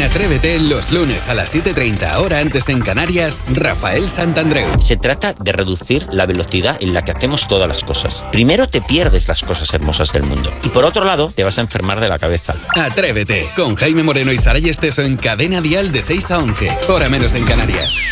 Atrévete los lunes a las 7:30, hora antes en Canarias, Rafael Santandreu. Se trata de reducir la velocidad en la que hacemos todas las cosas. Primero te pierdes las cosas hermosas del mundo y por otro lado te vas a enfermar de la cabeza. Atrévete con Jaime Moreno y Saray Esteso en Cadena Dial de 6 a 11, hora menos en Canarias.